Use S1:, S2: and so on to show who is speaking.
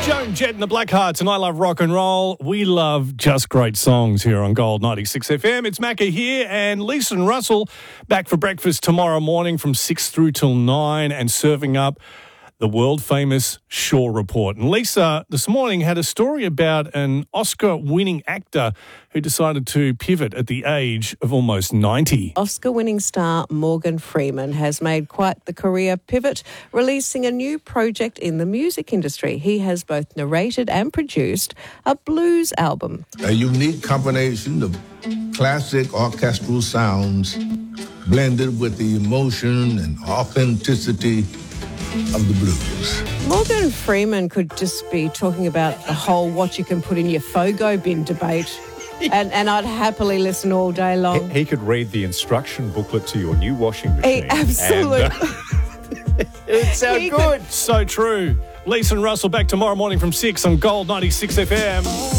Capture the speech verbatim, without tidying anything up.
S1: Joan Jett and the Blackhearts, and I love rock and roll. We love just great songs here on Gold ninety-six F M. It's Macca here, and Lisa and Russell back for breakfast tomorrow morning from six through till nine and serving up the world-famous Shaw Report. And Lisa, this morning, had a story about an Oscar-winning actor who decided to pivot at the age of almost ninety.
S2: Oscar-winning star Morgan Freeman has made quite the career pivot, releasing a new project in the music industry. He has both narrated and produced a blues album.
S3: A unique combination of classic orchestral sounds blended with the emotion and authenticity of the blues.
S2: Morgan Freeman could just be talking about the whole what you can put in your Fogo bin debate, and, and I'd happily listen all day long.
S4: He, he could read the instruction booklet to your new washing machine.
S2: He absolutely.
S4: And, uh, it's so
S2: He
S4: good.
S1: So true. Lisa and Russell back tomorrow morning from six on Gold ninety-six F M.